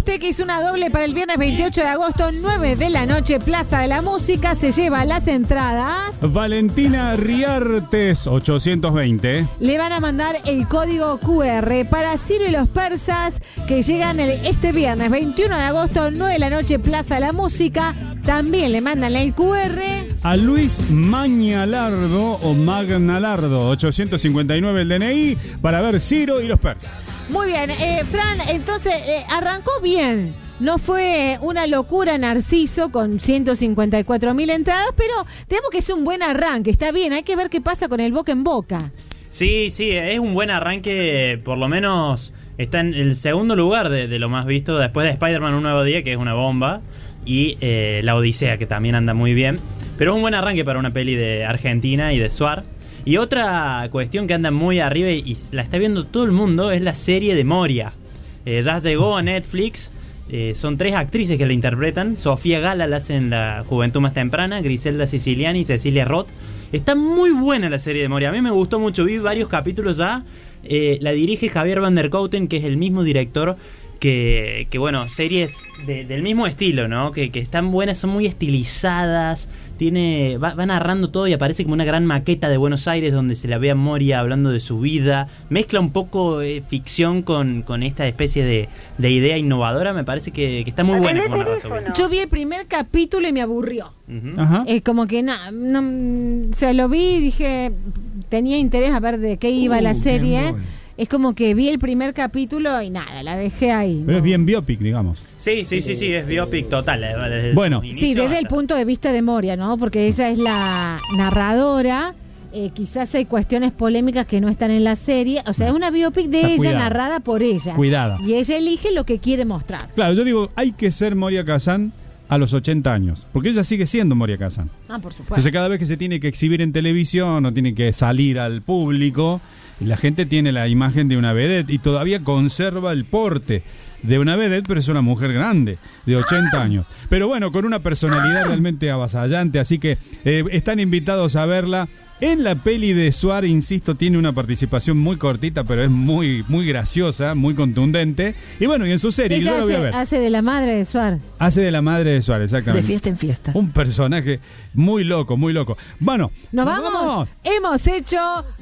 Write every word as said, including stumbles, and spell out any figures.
Agoste, que hizo una doble para el viernes veintiocho de agosto, nueve de la noche, Plaza de la Música. Se lleva las entradas. Valentina Riartes, ochocientos veinte. Le van a mandar el código cu erre para Ciro y los persas, que llegan el, este viernes veintiuno de agosto, nueve de la noche, Plaza de la Música. También le mandan el cu erre. A Luis Mañalardo o Magnalardo, ochocientos cincuenta y nueve el D N I, para ver Ciro y los persas. Muy bien, eh, Fran, entonces eh, arrancó bien. No fue una locura Narciso con ciento cincuenta y cuatro mil entradas, pero digamos que es un buen arranque, está bien, hay que ver qué pasa con el boca en boca. Sí, sí, es un buen arranque, por lo menos está en el segundo lugar de, de lo más visto, después de Spider-Man Un Nuevo Día, que es una bomba, y eh, La Odisea, que también anda muy bien. Pero es un buen arranque para una peli de Argentina y de Suar. Y otra cuestión que anda muy arriba y la está viendo todo el mundo es la serie de Moria. Eh, ya llegó a Netflix. Eh, son tres actrices que la interpretan. Sofía Gala la hace en La Juventud Más Temprana, Griselda Siciliani y Cecilia Roth. Está muy buena la serie de Moria. A mí me gustó mucho, vi varios capítulos ya. Eh, la dirige Javier Van der Kouten, que es el mismo director que, que bueno, series de, del mismo estilo, ¿no? Que, que están buenas, son muy estilizadas. Tiene va, va narrando todo y aparece como una gran maqueta de Buenos Aires donde se la ve a Moria hablando de su vida. Mezcla un poco eh, ficción con, con esta especie de, de idea innovadora. Me parece que, que está muy buena como narra sobre. Yo vi el primer capítulo y me aburrió. Uh-huh. Ajá. Eh, como que no, no, o sea, lo vi y dije, tenía interés a ver de qué iba Uh, la qué serie. embole. Es como que vi el primer capítulo y nada, la dejé ahí. Pero no. es bien biopic, digamos. Sí, sí, sí, sí, es biopic total. eh, Desde el Bueno. inicio Sí, desde hasta- el punto de vista de Moria, ¿no? Porque ella es la narradora. Eh, quizás hay cuestiones polémicas que no están en la serie. O sea, es una biopic de Está ella cuidada. narrada por ella. Cuidada. Y ella elige lo que quiere mostrar. Claro, yo digo, hay que ser Moria Kazan a los ochenta años, porque ella sigue siendo Moria Kazan. Ah, por supuesto. Entonces cada vez que se tiene que exhibir en televisión o tiene que salir al público, la gente tiene la imagen de una vedette y todavía conserva el porte de una vedette, pero es una mujer grande, de ochenta años. Pero bueno, con una personalidad realmente avasallante, así que eh, están invitados a verla. En la peli de Suar, insisto, tiene una participación muy cortita, pero es muy muy graciosa, muy contundente. Y bueno, y en su serie, Ella yo la voy a hace, ver. hace de la madre de Suar. Hace de la madre de Suárez, exactamente. De fiesta en fiesta. Un personaje muy loco, muy loco. Bueno, ¿Nos vamos? Hemos hecho